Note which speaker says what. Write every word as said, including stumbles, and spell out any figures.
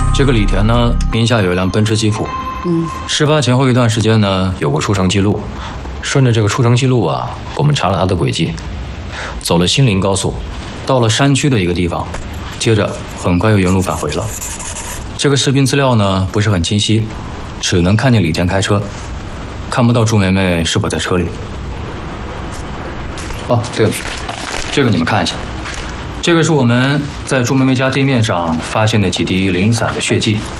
Speaker 1: 这个李田呢，名下有一辆奔驰吉普。嗯，事发前后一段时间呢，有过出城记录。顺着这个出城记录啊，我们查了他的轨迹，走了新林高速，到了山区的一个地方，接着很快又原路返回了。这个视频资料呢不是很清晰，只能看见李田开车，看不到朱梅梅是否在车里。哦，对了，这个你们看一下。这个是我们在朱梅梅家地面上发现的几滴零散的血迹。